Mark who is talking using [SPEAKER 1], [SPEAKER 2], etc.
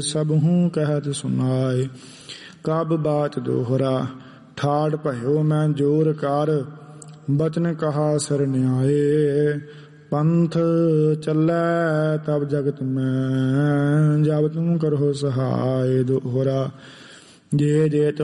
[SPEAKER 1] ਸਭਹੂ ਕਹਿਤ ਸੁਨਾਏ। ਕਬ ਬਾਤ ਦੋਹਰਾ ਠਾੜ ਭਇਓ ਮੈਂ ਜੋਰ ਕਰ। ਬਚਨ ਕਹਾ ਸਰਨਿਆਏ। ਪੰਥ ਚੱਲੈ ਤਬ ਜਗਤ ਮੈਂ। ਜਬ ਤੁਮ ਕਰਹੁ ਸਹਾਇ। ਦੋਹਰਾ ਜੇ ਜੇ